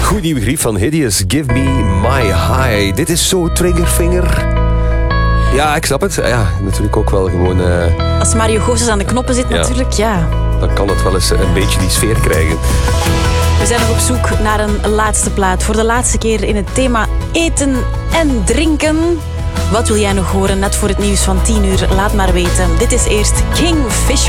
Goed nieuwe grief van Hideous, Give Me My High. Dit is zo triggerfinger. Ja, ik snap het. Ja, natuurlijk ook wel gewoon... Als Mario Gozes aan de knoppen zit natuurlijk, ja. Dan kan het wel eens een beetje die sfeer krijgen. We zijn nog op zoek naar een laatste plaat. Voor de laatste keer in het thema eten en drinken. Wat wil jij nog horen net voor het nieuws van 10 uur? Laat maar weten. Dit is eerst Kingfisher.